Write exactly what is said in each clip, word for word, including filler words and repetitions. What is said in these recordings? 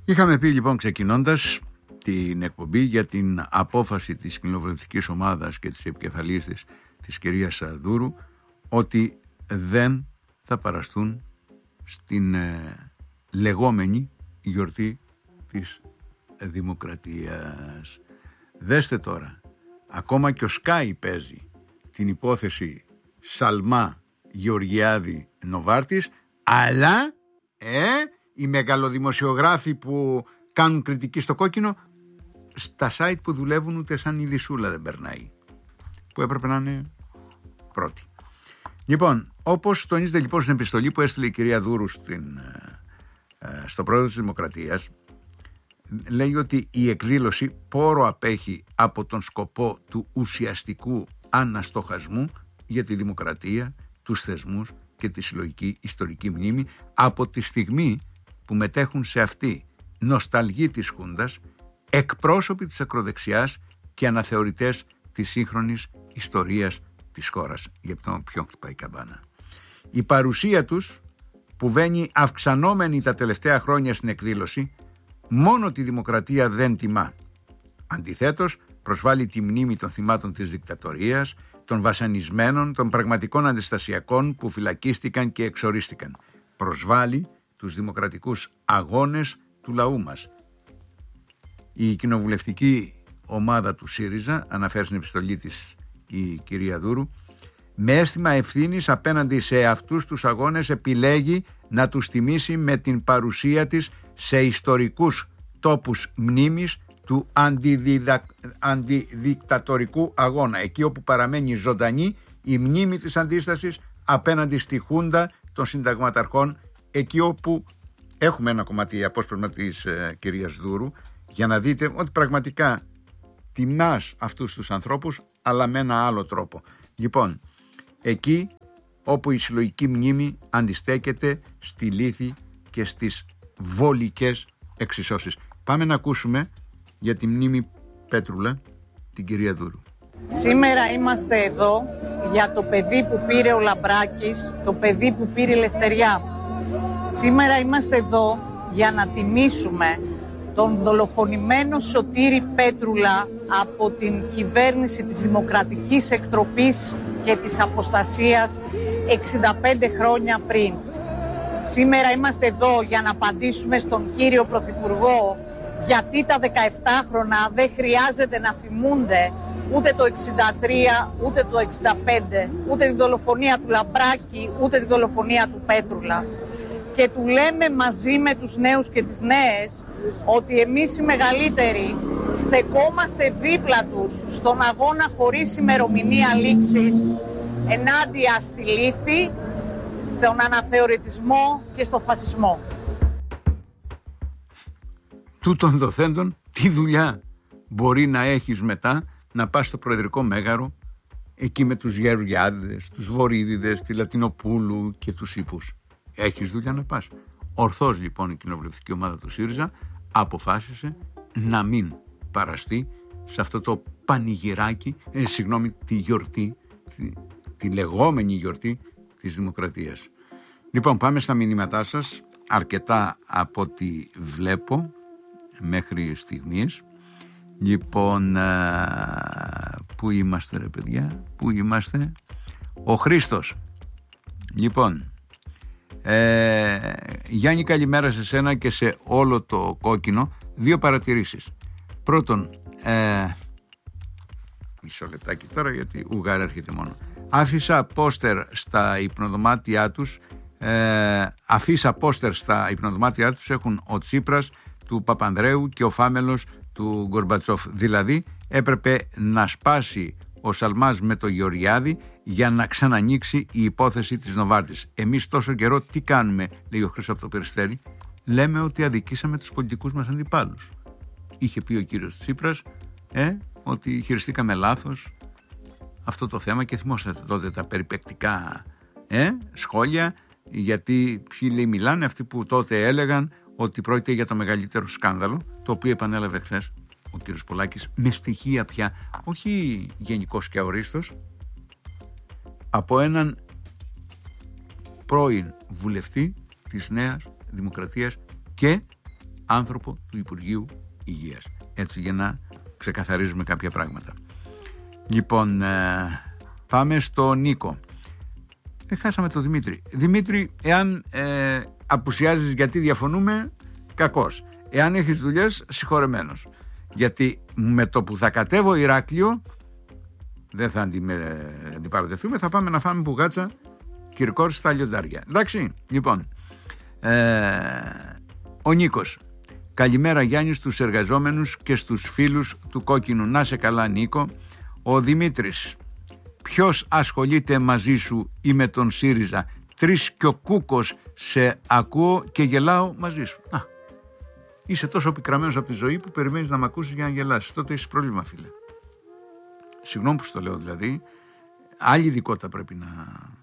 Είχαμε πει λοιπόν ξεκινώντας την εκπομπή για την απόφαση της κοινοβουλευτικής ομάδας και της επικεφαλής της, της κυρίας Δούρου, ότι δεν θα παραστούν στην ε, λεγόμενη γιορτή της Δημοκρατίας. Δέστε τώρα, ακόμα και ο Σκάι παίζει την υπόθεση Σαλμά Γεωργιάδη Νοβάρτης, αλλά ε, οι μεγαλοδημοσιογράφοι που κάνουν κριτική στο κόκκινο, στα site που δουλεύουν ούτε σαν η Δυσούλα δεν περνάει, που έπρεπε να είναι πρώτη. Λοιπόν, όπως τονίζεται λοιπόν στην επιστολή που έστειλε η κυρία Δούρου στην, ε, στο πρόεδρο της Δημοκρατίας, λέει ότι η εκδήλωση πόρο απέχει από τον σκοπό του ουσιαστικού αναστοχασμού για τη δημοκρατία, τους θεσμούς και τη συλλογική ιστορική μνήμη, από τη στιγμή που μετέχουν σε αυτή νοσταλγοί της Χούντας, εκπρόσωποι της ακροδεξιάς και αναθεωρητές της σύγχρονης ιστορίας της χώρας. Για το ποιον χτυπάει η καμπάνα. Η παρουσία τους, που βαίνει αυξανόμενη τα τελευταία χρόνια στην εκδήλωση, μόνο τη δημοκρατία δεν τιμά. Αντιθέτως, προσβάλλει τη μνήμη των θυμάτων της δικτατορίας, των βασανισμένων, των πραγματικών αντιστασιακών που φυλακίστηκαν και εξορίστηκαν. Προσβάλλει τους δημοκρατικούς αγώνες του λαού μας. Η κοινοβουλευτική ομάδα του ΣΥΡΙΖΑ, αναφέρει στην επιστολή της η κυρία Δούρου, με αίσθημα ευθύνης απέναντι σε αυτούς τους αγώνες επιλέγει να τους τιμήσει με την παρουσία της σε ιστορικούς τόπους μνήμης του αντιδιδα... αντιδικτατορικού αγώνα, εκεί όπου παραμένει ζωντανή η μνήμη της αντίστασης απέναντι στη Χούντα των συνταγματαρχών, εκεί όπου έχουμε ένα κομμάτι απόσπασμα της ε, κυρίας Δούρου, για να δείτε ότι πραγματικά τιμάς αυτούς τους ανθρώπους, αλλά με ένα άλλο τρόπο. Λοιπόν, εκεί όπου η συλλογική μνήμη αντιστέκεται στη λύθη και στις βολικές εξισώσεις. Πάμε να ακούσουμε για τη μνήμη Πέτρουλα την κυρία Δούρου. Σήμερα είμαστε εδώ για το παιδί που πήρε ο Λαμπράκης, το παιδί που πήρε η Ελευθεριά. Σήμερα είμαστε εδώ για να τιμήσουμε τον δολοφονημένο Σωτήρη Πέτρουλα από την κυβέρνηση της Δημοκρατικής Εκτροπής και της Αποστασίας εξήντα πέντε χρόνια πριν. Σήμερα είμαστε εδώ για να απαντήσουμε στον κύριο Πρωθυπουργό γιατί τα δεκαεπτάχρονα δεν χρειάζεται να θυμούνται ούτε το εξήντα τρία, ούτε το εξήντα πέντε, ούτε τη δολοφονία του Λαμπράκη, ούτε τη δολοφονία του Πέτρουλα. Και του λέμε μαζί με τους νέους και τις νέες ότι εμείς οι μεγαλύτεροι στεκόμαστε δίπλα τους στον αγώνα χωρίς ημερομηνία λήξης ενάντια στη λύθη, στον αναθεωρητισμό και στο φασισμό. Τούτων δοθέντων, τι δουλειά μπορεί να έχεις μετά να πας στο Προεδρικό Μέγαρο, εκεί με τους Γεωργιάδηδες, τους Βορύδηδες, τη Λατινοπούλου και τους Ήπους. Έχεις δουλειά να πας. Ορθώς λοιπόν η κοινοβουλευτική ομάδα του ΣΥΡΙΖΑ αποφάσισε να μην παραστεί σε αυτό το πανηγυράκι, ε, συγγνώμη, τη γιορτή, τη, τη λεγόμενη γιορτή της Δημοκρατίας. Λοιπόν, πάμε στα μηνύματά σας, αρκετά από ό,τι βλέπω μέχρι στιγμής. Λοιπόν, α, πού είμαστε ρε παιδιά, πού είμαστε? Ο Χρήστος. Λοιπόν, ε, Γιάννη, καλημέρα σε σένα και σε όλο το κόκκινο. Δύο παρατηρήσεις. Πρώτον, ε, μισό λεπτάκι τώρα γιατί ουγάρα έρχεται μόνο. Άφησα πόστερ στα υπνοδωμάτια τους ε, αφήσα πόστερ στα υπνοδωμάτια τους έχουν ο Τσίπρας του Παπανδρέου και ο Φάμελος του Γκορμπατσόφ. Δηλαδή έπρεπε να σπάσει ο Σαλμάς με το Γεωργιάδη για να ξανανοίξει η υπόθεση της Νοβάρτης. Εμείς τόσο καιρό τι κάνουμε, λέει ο Χρήστος από το Περιστέρι? Λέμε ότι αδικήσαμε τους πολιτικούς μας αντιπάλους. Είχε πει ο κύριος Τσίπρας ε, ότι χειριστήκαμε λάθος αυτό το θέμα και θυμόσατε τότε τα περιπεκτικά ε, σχόλια, γιατί ποιοι λέει μιλάνε, αυτοί που τότε έλεγαν ότι πρόκειται για το μεγαλύτερο σκάνδαλο, το οποίο επανέλαβε χθες ο κύριος Πολάκης με στοιχεία πια, όχι γενικός και αορίστος, από έναν πρώην βουλευτή της Νέας Δημοκρατίας και άνθρωπο του Υπουργείου Υγείας. Έτσι, για να ξεκαθαρίζουμε κάποια πράγματα. Λοιπόν, ε, πάμε στο Νίκο. Ε, χάσαμε το Δημήτρη. Δημήτρη, εάν ε, απουσιάζεις γιατί διαφωνούμε, κακός. Εάν έχεις δουλειές, συγχωρεμένος. Γιατί με το που θα κατέβω Ηράκλειο, δεν θα αντι, αντιπαρατεθούμε, θα πάμε να φάμε μπουγάτσα Κυρκόρ στα λιοντάρια. Εντάξει, λοιπόν. Ε, ο Νίκος. Καλημέρα Γιάννη στους εργαζόμενους και στους φίλους του Κόκκινου. Να σε καλά Νίκο. Ο Δημήτρης. Ποιος ασχολείται μαζί σου ή με τον ΣΥΡΙΖΑ? Τρεις και ο Κούκος σε ακούω και γελάω μαζί σου. Α, είσαι τόσο πικραμένος από τη ζωή που περιμένεις να μ' ακούσεις για να γελάσεις. Τότε έχεις πρόβλημα, φίλε. Συγγνώμη που σου το λέω δηλαδή. Άλλη ειδικότητα πρέπει να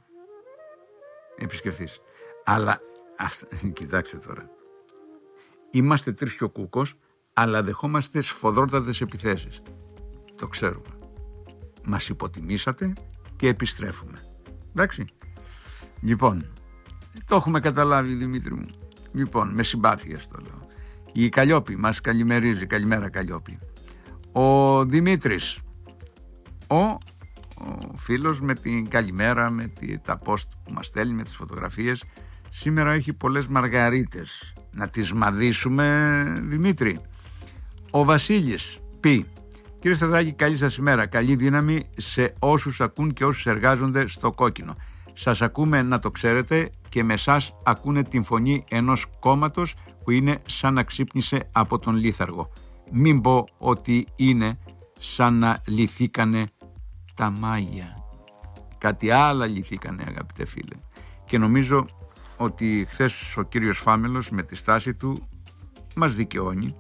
επισκεφθείς. Αλλά αυτά, κοιτάξτε τώρα. Είμαστε τρεις και ο Κούκος, αλλά δεχόμαστε σφοδρότατες επιθέσεις. Το ξέρουμε. Μας υποτιμήσατε και επιστρέφουμε. Εντάξει. Λοιπόν, το έχουμε καταλάβει Δημήτρη μου. Λοιπόν, με συμπάθειες το λέω. Η Καλλιόπη μας καλημερίζει. Καλημέρα Καλλιόπη. Ο Δημήτρης, ο, ο φίλος με την καλημέρα, με τη, τα post που μας στέλνει, με τις φωτογραφίες, σήμερα έχει πολλές μαργαρίτες. Να τις μαδίσουμε Δημήτρη. Ο Βασίλης πει: Κύριε Στρατάκη, καλή σας ημέρα. Καλή δύναμη σε όσους ακούν και όσους εργάζονται στο Κόκκινο. Σας ακούμε, να το ξέρετε, και με εσάς ακούνε την φωνή ενός κόμματος που είναι σαν να ξύπνησε από τον λίθαργο. Μην πω ότι είναι σαν να λυθήκανε τα μάγια. Κάτι άλλα λυθήκανε, αγαπητέ φίλε. Και νομίζω ότι χθες ο κύριος Φάμελος με τη στάση του μας δικαιώνει.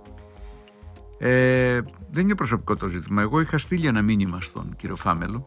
Ε, δεν είναι προσωπικό το ζήτημα. Εγώ είχα στείλει ένα μήνυμα στον κύριο Φάμελο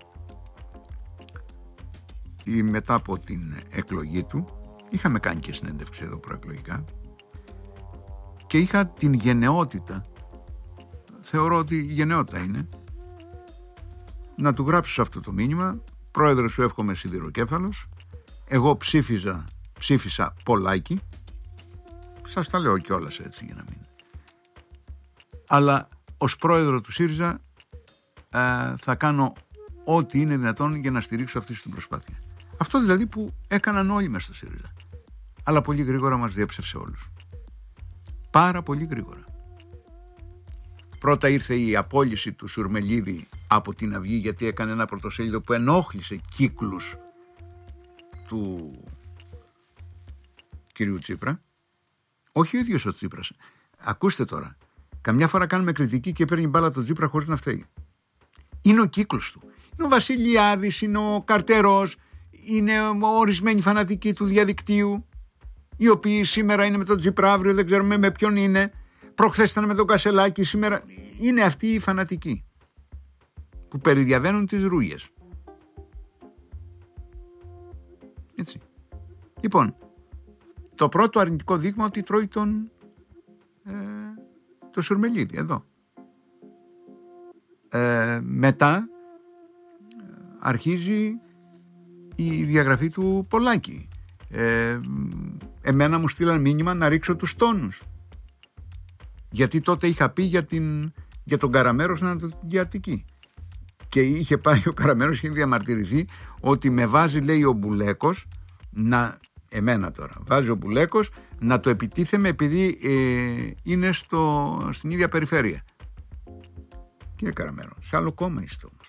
ή μετά από την εκλογή του. Είχαμε κάνει και συνέντευξη εδώ προεκλογικά και είχα την γενναιότητα, θεωρώ ότι η γενναιότητα είναι, να του γράψω αυτό το μήνυμα: Πρόεδρε, σου εύχομαι σιδηροκέφαλος. Εγώ ψήφιζα, ψήφισα Πολάκη. Σας τα λέω κιόλας έτσι για να μην. Αλλά ως πρόεδρο του ΣΥΡΙΖΑ ε, θα κάνω ό,τι είναι δυνατόν για να στηρίξω αυτή την προσπάθεια. Αυτό δηλαδή που έκαναν όλοι μες στο ΣΥΡΙΖΑ. Αλλά πολύ γρήγορα μας διέψευσε όλους. Πάρα πολύ γρήγορα. Πρώτα ήρθε η απόλυση του Σουρμελίδη από την Αυγή, γιατί έκανε ένα πρωτοσέλιδο που ενόχλησε κύκλους του κυρίου Τσίπρα. Όχι ο ίδιος ο Τσίπρας. Ακούστε τώρα. Καμιά φορά κάνουμε κριτική και παίρνει μπάλα τον Τσίπρα χωρίς να φταίει. Είναι ο κύκλος του. Είναι ο Βασιλιάδης, είναι ο Καρτερός, είναι ορισμένοι φανατικοί του διαδικτύου, οι οποίοι σήμερα είναι με τον Τσίπρα, αύριο δεν ξέρουμε με ποιον είναι, προχθές ήταν με τον Κασελάκη, σήμερα είναι αυτοί οι φανατικοί που περιδιαβαίνουν τις ρούγες. Έτσι. Λοιπόν, το πρώτο αρνητικό δείγμα ότι τρώει τον ε, το Σουρμελίδη εδώ. Ε, μετά αρχίζει η διαγραφή του Πολάκη. Ε, εμένα μου στείλαν μήνυμα να ρίξω τους τόνους. Γιατί τότε είχα πει για, την, για τον Καραμέρο στην Ανατολική Αττική. Και είχε πάει ο Καραμέρος και είχε διαμαρτυρηθεί ότι με βάζει, λέει, ο Μπουλέκος, να, εμένα τώρα, βάζει ο Μπουλέκος να το επιτίθεμαι επειδή ε, είναι στο, στην ίδια περιφέρεια. Κύριε Καραμέρο, σε άλλο κόμμα είστε όμως.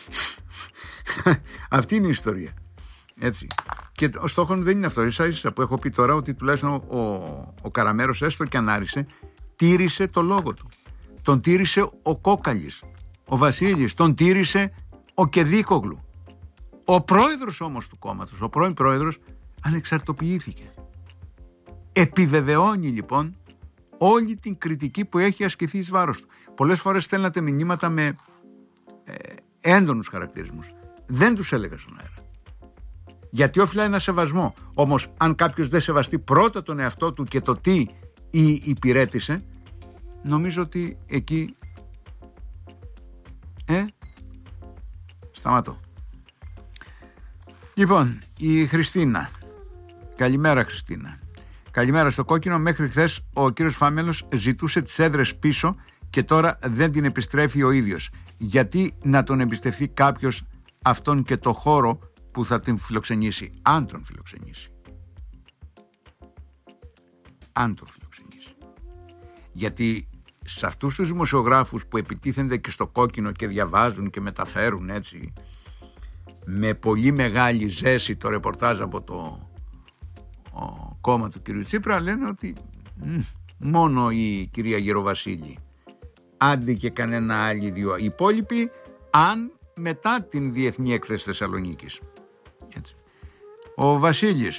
Αυτή είναι η ιστορία. Έτσι. Και ο στόχος δεν είναι αυτό. Ίσα ίσα που έχω πει τώρα ότι τουλάχιστον ο, ο, ο Καραμέρος, έστω και αν άρισε, τήρησε το λόγο του. Τον τήρησε ο Κόκαλης, ο Βασίλης, τον τήρησε ο Κεδίκογλου. Ο πρόεδρος όμως του κόμματος, ο πρώην πρόεδρος, ανεξαρτοποιήθηκε. Επιβεβαιώνει λοιπόν όλη την κριτική που έχει ασκηθεί εις βάρος του. Πολλές φορές στέλνατε μηνύματα με ε, έντονους χαρακτηρισμούς. Δεν τους έλεγα στον αέρα. Γιατί όφιλα ένα σεβασμό. Όμως αν κάποιος δεν σεβαστεί πρώτα τον εαυτό του και το τι υπηρέτησε, νομίζω ότι εκεί ε, σταματώ. Λοιπόν, η Χριστίνα. Καλημέρα Χριστίνα. Καλημέρα στο κόκκινο. Μέχρι χθες ο κύριος Φάμελος ζητούσε τις έδρες πίσω και τώρα δεν την επιστρέφει ο ίδιος. Γιατί να τον εμπιστευτεί κάποιος αυτόν και το χώρο που θα την φιλοξενήσει, αν τον φιλοξενήσει. Αν τον φιλοξενήσει. Γιατί σε αυτούς τους δημοσιογράφους που επιτίθενται και στο κόκκινο και διαβάζουν και μεταφέρουν έτσι με πολύ μεγάλη ζέση το ρεπορτάζ από το ο κόμμα του κυρίου Τσίπρα, λένε ότι μ, μόνο η κυρία Γεροβασίλη, άντε και κανένα άλλοι δύο οι υπόλοιποι, αν μετά την Διεθνή Έκθεση Θεσσαλονίκης. Έτσι. Ο Βασίλης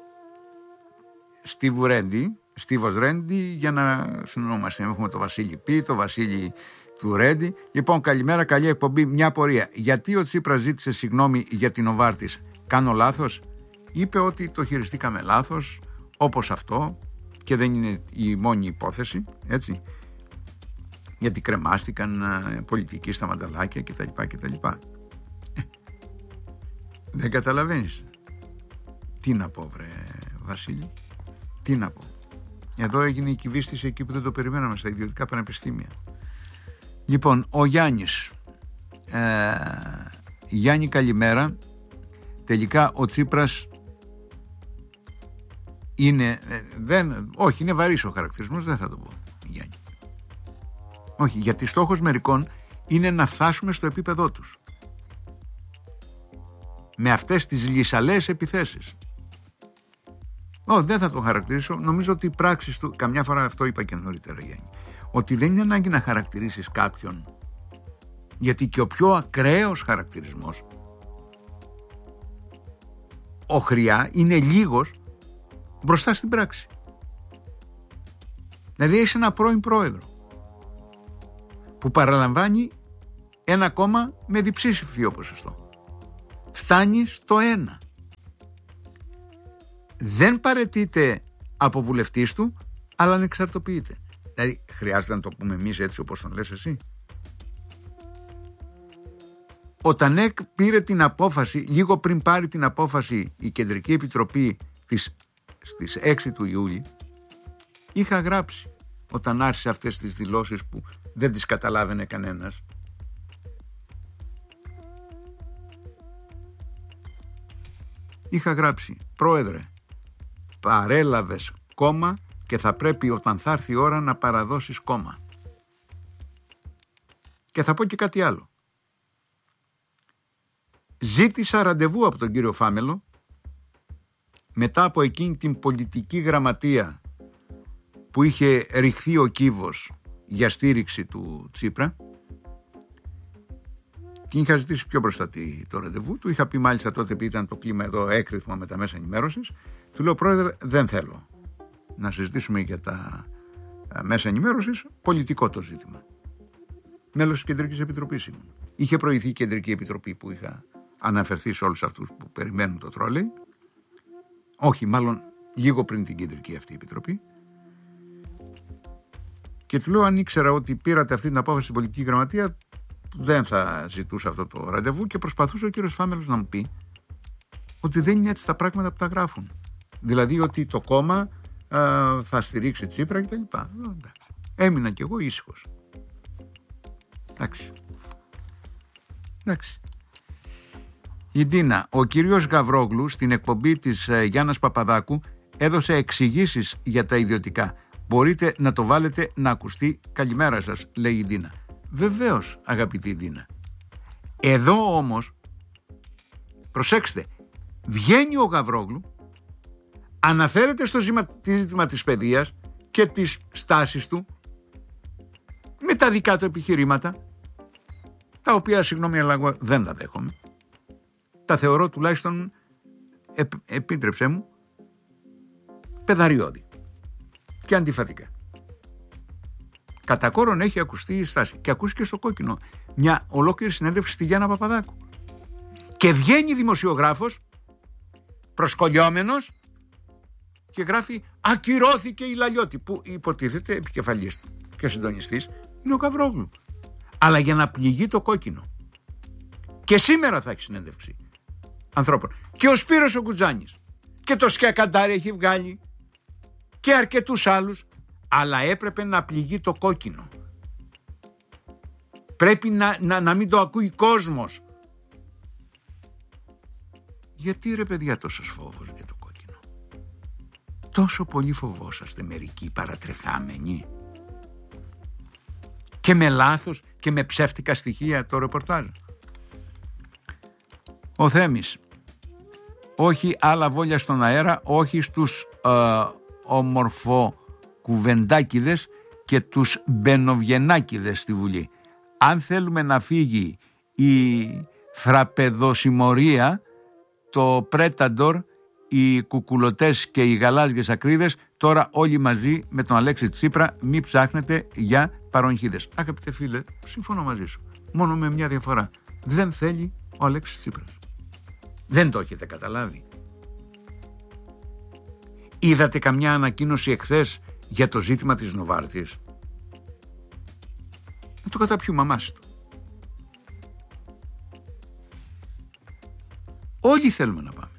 Στίβου Ρέντι, Στίβος Ρέντι, για να συνονόμαστε, έχουμε το Βασίλη Π, το Βασίλη του Ρέντι. Λοιπόν, καλημέρα, καλή εκπομπή. Μια πορεία. Γιατί ο Τσίπρας ζήτησε συγγνώμη για την Νοβάρτις? Κάνω λάθος? Είπε ότι το χειριστήκαμε λάθος, όπως αυτό, και δεν είναι η μόνη υπόθεση, έτσι, γιατί κρεμάστηκαν ε, πολιτικοί στα μανταλάκια κτλ. κτλ. Ε, δεν καταλαβαίνεις. Τι να πω, βρε Βασίλη, τι να πω. Εδώ έγινε η κυβίστηση εκεί που δεν το περιμέναμε, στα ιδιωτικά πανεπιστήμια. Λοιπόν, ο Γιάννης. Ε, Γιάννη, καλημέρα. Τελικά ο Τσίπρας είναι, δεν, όχι, είναι βαρύς ο χαρακτηρισμός, δεν θα το πω, Γιάννη. Όχι, γιατί στόχος μερικών είναι να φτάσουμε στο επίπεδό τους. Με αυτές τις λυσαλές επιθέσεις. Ω, δεν θα το χαρακτηρίσω. Νομίζω ότι οι πράξεις του, καμιά φορά αυτό είπα και νωρίτερα, Γιάννη, ότι δεν είναι ανάγκη να χαρακτηρίσεις κάποιον, γιατί και ο πιο ακραίος χαρακτηρισμός, ο χρειά, είναι λίγος μπροστά στην πράξη. Δηλαδή έχεις ένα πρώην πρόεδρο που παραλαμβάνει ένα κόμμα με διψήφιο ποσοστό. Φτάνει στο ένα. Δεν παραιτείται από βουλευτής του, αλλά ανεξαρτοποιείται. Δηλαδή χρειάζεται να το πούμε εμείς έτσι όπως τον λες εσύ? Ο ΤΑΝΕΚ πήρε την απόφαση, λίγο πριν πάρει την απόφαση η Κεντρική Επιτροπή της, στις έξι του Ιούλη, είχα γράψει, όταν άρχισε αυτές τις δηλώσεις που δεν τις καταλάβαινε κανένας, είχα γράψει: Πρόεδρε, παρέλαβες κόμμα και θα πρέπει όταν θα έρθει η ώρα να παραδώσεις κόμμα. Και θα πω και κάτι άλλο. Ζήτησα ραντεβού από τον κύριο Φάμελο μετά από εκείνη την πολιτική γραμματεία που είχε ρηχθεί ο κύβος για στήριξη του Τσίπρα, και είχα ζητήσει πιο μπροστά το ραντεβού. Του είχα πει μάλιστα τότε, επειδή ήταν το κλίμα εδώ έκρηθμα με τα μέσα ενημέρωσης, του λέω: Πρόεδρε, δεν θέλω να συζητήσουμε για τα μέσα ενημέρωσης, πολιτικό το ζήτημα. Μέλος της Κεντρικής Επιτροπής ήμουν. Είχε προηγηθεί η Κεντρική Επιτροπή που είχα αναφερθεί σε όλους αυτούς που περιμένουν το τρόλεϊ. Όχι, μάλλον λίγο πριν την Κεντρική αυτή Επιτροπή. Και του λέω: αν ήξερα ότι πήρατε αυτή την απόφαση στην πολιτική γραμματεία, δεν θα ζητούσα αυτό το ραντεβού. Και προσπαθούσε ο κύριος Φάμελος να μου πει ότι δεν είναι έτσι τα πράγματα που τα γράφουν. Δηλαδή ότι το κόμμα α, θα στηρίξει Τσίπρα κτλ. Έμεινα κι εγώ ήσυχος. Εντάξει. Εντάξει. Η Ντίνα, ο κύριος Γαβρόγλου στην εκπομπή της ε, Γιάννας Παπαδάκου έδωσε εξηγήσεις για τα ιδιωτικά. Μπορείτε να το βάλετε να ακουστεί. Καλημέρα σας, λέει η Ντίνα. Βεβαίως, αγαπητή Ντίνα. Εδώ όμως, προσέξτε, βγαίνει ο Γαβρόγλου, αναφέρεται στο ζήτημα της παιδείας και τις στάσεις του με τα δικά του επιχειρήματα, τα οποία, συγγνώμη, αλλά εγώ δεν τα δέχομαι. Τα θεωρώ τουλάχιστον, επ, επίτρεψέ μου, παιδαριώδη και αντιφατικά. Κατά κόρον έχει ακουστεί η στάση και ακούστηκε στο κόκκινο μια ολόκληρη συνέντευξη στη Γιάννα Παπαδάκου. Και βγαίνει δημοσιογράφος προσκολιόμενος και γράφει: ακυρώθηκε η Λαλιώτη, που υποτίθεται επικεφαλής και συντονιστής είναι ο Γαβρόγλου. Αλλά για να πληγεί το κόκκινο. Και σήμερα θα έχει συνέντευξη ανθρώπων. Και ο Σπύρος ο Κουτζάνης και το Σκιακαντάρι έχει βγάλει και αρκετούς άλλους, αλλά έπρεπε να πληγεί το κόκκινο. Πρέπει να, να, να μην το ακούει κόσμος. Γιατί ρε παιδιά τόσος φόβος για το κόκκινο? Τόσο πολύ φοβόσαστε μερικοί παρατρεχάμενοι? Και με λάθος και με ψεύτικα στοιχεία το ρεπορτάζ. Ο Θέμης. Όχι άλλα βόλια στον αέρα, όχι στους ε, ομορφοκουβεντάκηδες και τους μπενοβγενάκηδες στη Βουλή. Αν θέλουμε να φύγει η φραπεδοσημωρία, το πρέταντορ, οι κουκουλωτές και οι γαλάζιες ακρίδες, τώρα όλοι μαζί με τον Αλέξη Τσίπρα, μη ψάχνετε για παρονχίδες. Αγαπητέ φίλε, συμφωνώ μαζί σου. Μόνο με μια διαφορά. Δεν θέλει ο Αλέξης Τσίπρας. Δεν το έχετε καταλάβει? Είδατε καμιά ανακοίνωση εχθές για το ζήτημα της Νοβάρτης? Να το καταπιούμε αμάστο. Όλοι θέλουμε να πάμε.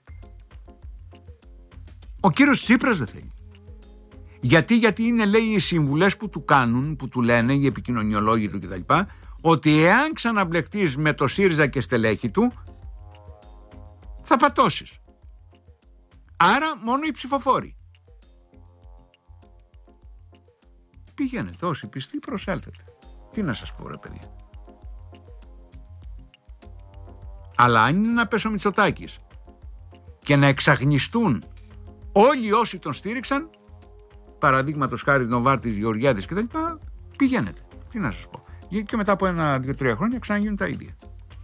Ο κύριος Τσίπρας δεν θέλει. Γιατί, γιατί είναι, λέει, οι συμβουλές που του κάνουν, που του λένε οι επικοινωνιολόγοι του κτλ, ότι εάν ξαναμπλεχτείς με το ΣΥΡΙΖΑ και στελέχη του, θα πατώσεις. Άρα μόνο οι ψηφοφόροι. Πηγαίνετε όσοι πιστοί, προσέλθετε. Τι να σας πω ρε παιδιά. Αλλά αν είναι να πέσει ο Μητσοτάκης και να εξαγνιστούν όλοι όσοι τον στήριξαν, παραδείγματος χάρη Νοβάρτης, Γεωργιάδης κτλ, πηγαίνετε. Τι να σας πω. Και μετά από ένα, δύο, τρία χρόνια ξαναγίνουν τα ίδια.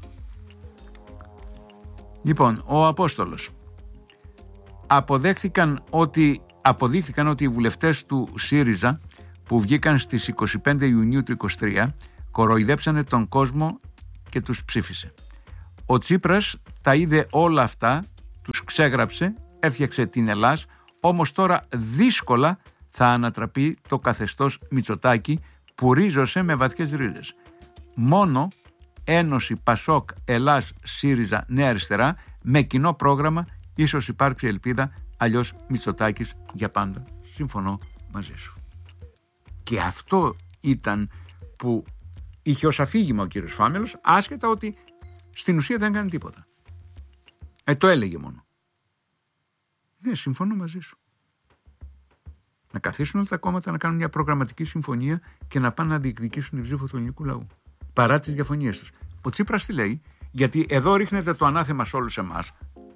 Λοιπόν, ο Απόστολος. Αποδέχτηκαν ότι, αποδείχθηκαν ότι οι βουλευτές του ΣΥΡΙΖΑ που βγήκαν στις είκοσι πέντε Ιουνίου του είκοσι τρία κοροϊδέψανε τον κόσμο και τους ψήφισε. Ο Τσίπρας τα είδε όλα αυτά, τους ξέγραψε, έφτιαξε την Ελλάς, όμως τώρα δύσκολα θα ανατραπεί το καθεστώς Μητσοτάκη που ρίζωσε με βαθιές ρίζες. Μόνο Ένωση Πασόκ Ελλάς ΣΥΡΙΖΑ Νέα Αριστερά με κοινό πρόγραμμα ίσως υπάρξει ελπίδα, αλλιώς Μητσοτάκης για πάντα. Συμφωνώ μαζί σου. Και αυτό ήταν που είχε ως αφήγημα ο κύριος Φάμελος, άσχετα ότι στην ουσία δεν έκανε τίποτα. Ε, το έλεγε μόνο. Ναι, συμφωνώ μαζί σου. Να καθίσουν όλα τα κόμματα να κάνουν μια προγραμματική συμφωνία και να πάνε να διεκδικήσουν την ψήφο του ελληνικού λαού. Παρά τις διαφωνίες τους. Ο Τσίπρας τι λέει? Γιατί εδώ ρίχνετε το ανάθεμα σε όλους εμάς.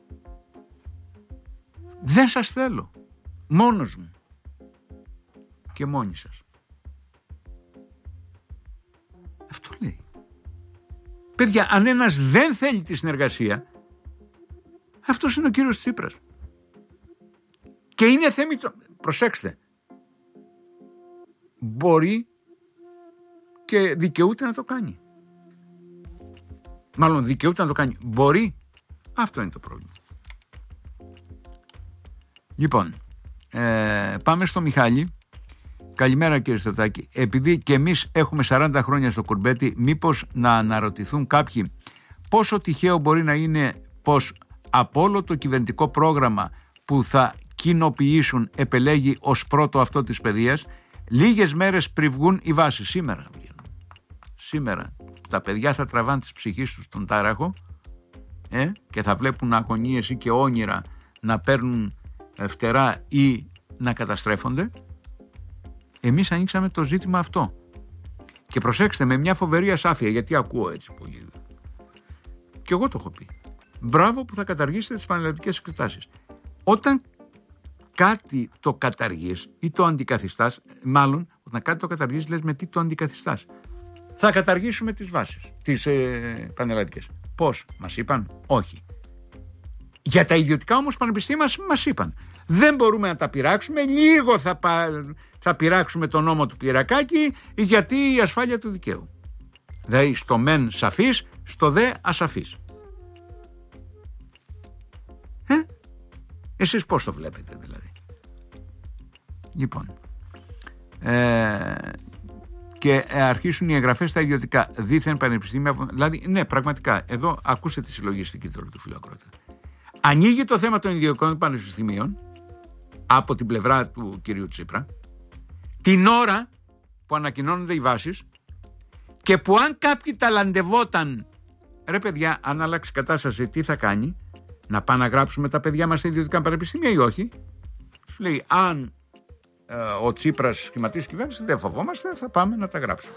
Δεν σας θέλω. Μόνος μου. Και μόνοι σας. Αυτό λέει. Παιδιά, αν ένας δεν θέλει τη συνεργασία, αυτός είναι ο κύριος Τσίπρας. Και είναι θέμητο. Προσέξτε. Μπορεί και δικαιούται να το κάνει. Μάλλον δικαιούται να το κάνει. Μπορεί. Αυτό είναι το πρόβλημα. Λοιπόν, ε, πάμε στο Μιχάλη. Καλημέρα κύριε Στρατάκη. Επειδή και εμείς έχουμε σαράντα χρόνια στο κουρμπέτι, μήπως να αναρωτηθούν κάποιοι πόσο τυχαίο μπορεί να είναι πως από όλο το κυβερνητικό πρόγραμμα που θα κοινοποιήσουν επελέγει ως πρώτο αυτό της παιδείας, λίγες μέρες πριν βγουν οι βάσεις. Σήμερα βγαίνουν. Σήμερα τα παιδιά θα τραβάνε τις ψυχής τους τον τάραχο ε, και θα βλέπουν αγωνίες ή και όνειρα να παίρνουν φτερά ή να καταστρέφονται. Εμείς ανοίξαμε το ζήτημα αυτό. Και προσέξτε, με μια φοβερή ασάφεια, γιατί ακούω έτσι πολύ. Και εγώ το έχω πει. Μπράβο που θα καταργήσετε τις πανελλαδικές εξετάσεις. Όταν κάτι το καταργείς ή το αντικαθιστάς, μάλλον όταν κάτι το καταργείς λες με τι το αντικαθιστάς. Θα καταργήσουμε τις βάσεις, τις ε, πανελλαδικές. Πώς, μας είπαν? Όχι. Για τα ιδιωτικά όμως πανεπιστήμια μας, μας είπαν. Δεν μπορούμε να τα πειράξουμε, λίγο θα, πα, θα πειράξουμε τον νόμο του Πυρακάκη, γιατί η ασφάλεια του δικαίου. Δηλαδή στο μεν σαφής, στο δε ασαφής. Ε? Εσείς πώς το βλέπετε δηλαδή? Λοιπόν, ε, και αρχίσουν οι εγγραφές στα ιδιωτικά δίθεν πανεπιστήμια. Δηλαδή, ναι, πραγματικά, εδώ ακούστε τη συλλογιστική τώρα του φίλου ακροατή. Ανοίγει το θέμα των ιδιωτικών πανεπιστημίων από την πλευρά του κυρίου Τσίπρα, την ώρα που ανακοινώνονται οι βάσεις και που αν κάποιοι ταλαντευόταν, ρε παιδιά, αν αλλάξει κατάσταση, τι θα κάνει, να πάνε να γράψουμε τα παιδιά μας στα ιδιωτικά πανεπιστήμια ή όχι. Σου λέει, αν ε, ο Τσίπρας σχηματίσει κυβέρνηση, δεν φοβόμαστε, θα πάμε να τα γράψουμε.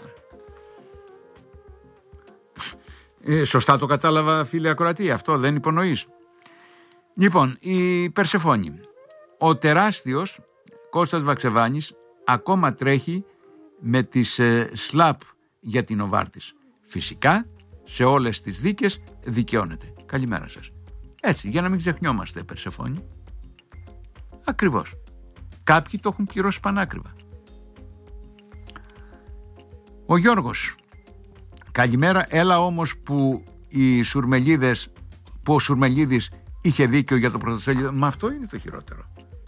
Ε, σωστά το κατάλαβα, φίλε ακροατή, αυτό δεν υπονοείς? Λοιπόν, η Περσεφόνη. Ο τεράστιος Κώστας Βαξεβάνης ακόμα τρέχει με τις ε, σλαπ για την Νοβάρτις. Φυσικά, σε όλες τις δίκες δικαιώνεται. Καλημέρα σας. Έτσι, για να μην ξεχνιόμαστε, Περσεφόνη. Ακριβώς. Κάποιοι το έχουν πληρώσει πανάκριβα. Ο Γιώργος. Καλημέρα, έλα όμως που οι Σουρμελίδες, που ο Σουρμελίδης είχε δίκιο για το πρωτοσέλιδο. Μα αυτό είναι το χειρότερο.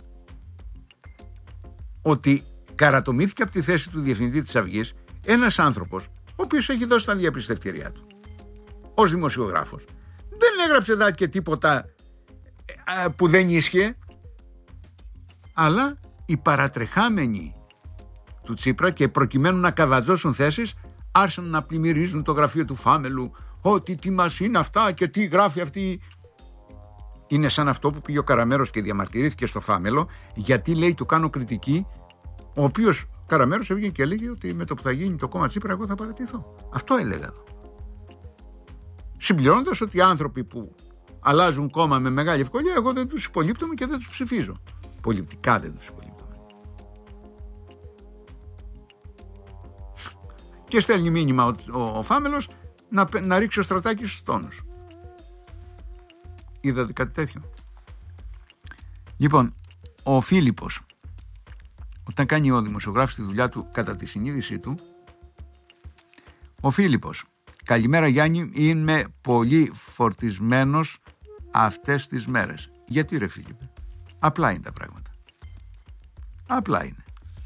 Ότι καρατομήθηκε από τη θέση του διευθυντή της Αυγής ένας άνθρωπος, ο οποίος έχει δώσει τα διαπιστευτήριά του ως δημοσιογράφος. Δεν έγραψε δά και τίποτα που δεν ίσχυε, αλλά οι παρατρεχάμενοι του Τσίπρα, και προκειμένου να καβατζώσουν θέσεις, άρχισαν να πλημμυρίζουν το γραφείο του Φάμελου, ότι τι μας είναι αυτά και τι γράφει αυτή. Είναι σαν αυτό που πήγε ο Καραμέρος και διαμαρτυρήθηκε στο Φάμελο, γιατί λέει του κάνω κριτική, ο οποίος Καραμέρος έβγαινε και έλεγε ότι με το που θα γίνει το κόμμα Τσίπρα εγώ θα παραιτηθώ. Αυτό έλεγα εδώ. Συμπληρώνοντας ότι οι άνθρωποι που αλλάζουν κόμμα με μεγάλη ευκολία, εγώ δεν τους υπολείπτομαι και δεν τους ψηφίζω. Πολιτικά δεν τους υπολείπτομαι. Και στέλνει μήνυμα ο, ο, ο Φάμελος να, να ρίξει ο Στρατάκης στους τόνους. Είδατε κάτι τέτοιο? Λοιπόν, ο Φίλιππος, όταν κάνει ο δημοσιογράφος τη δουλειά του κατά τη συνείδησή του, ο Φίλιππος, καλημέρα Γιάννη, είμαι πολύ φορτισμένος αυτές τις μέρες. Γιατί ρε Φίλιππε? Απλά είναι τα πράγματα. Απλά είναι.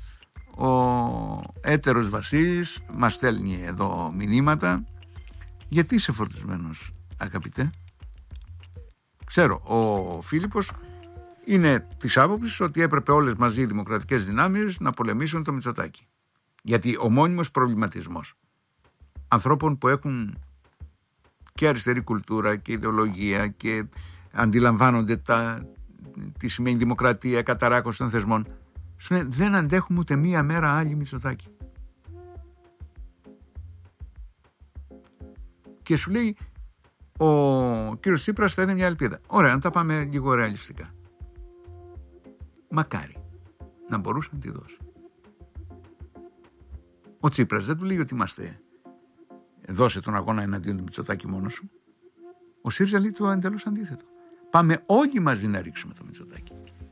Ο έτερος Βασίλης μας στέλνει εδώ μηνύματα. Γιατί είσαι φορτισμένος, αγαπητέ? Ξέρω, ο Φίλιππος είναι της άποψης ότι έπρεπε όλες μαζί οι δημοκρατικές δυνάμεις να πολεμήσουν το Μητσοτάκη. Γιατί ο μόνιμος προβληματισμός ανθρώπων που έχουν και αριστερή κουλτούρα και ιδεολογία και αντιλαμβάνονται τα, τι σημαίνει δημοκρατία, καταράκωση των θεσμών, σου λέει, δεν αντέχουμε ούτε μία μέρα άλλη Μητσοτάκη. Και σου λέει, ο κύριος Τσίπρας θα είναι μια ελπίδα. Ωραία, αν τα πάμε λίγο ρεαλιστικά. Μακάρι να μπορούσε να τη δώσει. Ο Τσίπρας δεν του λέει ότι είμαστε, δώσε τον αγώνα εναντίον του Μητσοτάκη μόνος σου. Ο ΣΥΡΙΖΑ λέει το εντελώς αντίθετο. Πάμε όλοι μαζί να ρίξουμε το Μητσοτάκη.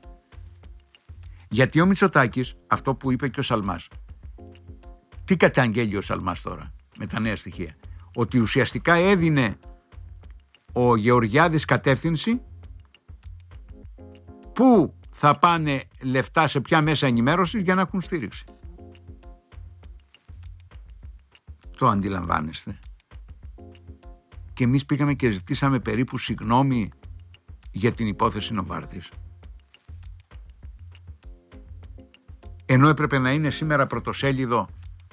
Γιατί ο Μητσοτάκης, αυτό που είπε και ο Σαλμάς, τι καταγγέλει ο Σαλμάς τώρα με τα νέα στοιχεία? Ότι ουσιαστικά έδινε ο Γεωργιάδης κατεύθυνση πού θα πάνε λεφτά σε ποια μέσα ενημέρωσης για να έχουν στήριξη. Το αντιλαμβάνεστε? Και εμείς πήγαμε και ζητήσαμε περίπου συγγνώμη για την υπόθεση Νοβάρτης. Ενώ έπρεπε να είναι σήμερα πρωτοσέλιδο,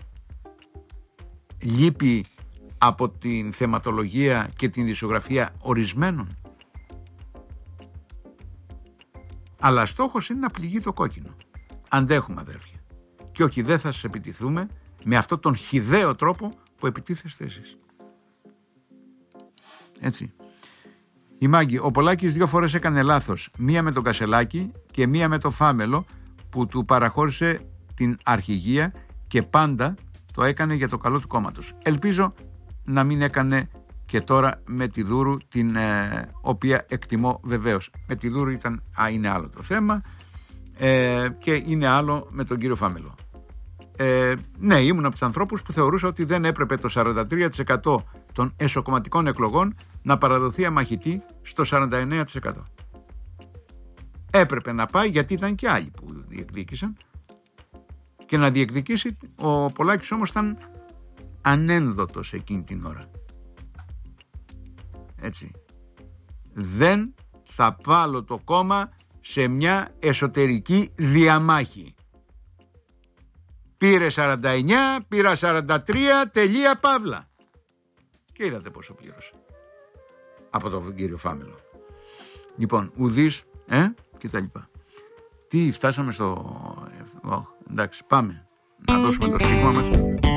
λείπει από την θεματολογία και την ειδησιογραφία ορισμένων. Αλλά στόχος είναι να πληγεί το κόκκινο. Αντέχουμε αδέρφια. Και όχι, δεν θα σας επιτηθούμε με αυτόν τον χυδαίο τρόπο που επιτίθεστε εσείς. Έτσι. Η Μάγκη, ο Πολάκης δύο φορές έκανε λάθος. Μία με τον Κασελάκη και μία με τον Φάμελο που του παραχώρησε την αρχηγία και πάντα το έκανε για το καλό του κόμματος. Ελπίζω να μην έκανε και τώρα με τη Δούρου, την ε, οποία εκτιμώ βεβαίως. Με τη Δούρου ήταν, α, είναι άλλο το θέμα ε, και είναι άλλο με τον κύριο Φάμελο. Ε, ναι, ήμουν από τους ανθρώπους που θεωρούσα ότι δεν έπρεπε το σαράντα τρία τοις εκατό των εσωκομματικών εκλογών να παραδοθεί αμαχητή στο σαράντα εννέα τοις εκατό. Έπρεπε να πάει, γιατί ήταν και άλλοι που διεκδίκησαν, και να διεκδικήσει. Ο Πολάκης όμως ήταν ανένδοτος εκείνη την ώρα. Έτσι. Δεν θα βάλω το κόμμα σε μια εσωτερική διαμάχη. Πήρε σαράντα εννιά, πήρα σαράντα τρία, τελεία παύλα. Και είδατε πόσο πλήρωσε από τον κύριο Φάμελο. Λοιπόν, ουδής, ε, και τα λοιπά. Τι, φτάσαμε στο... Oh, εντάξει, πάμε να δώσουμε το στίγμα μας.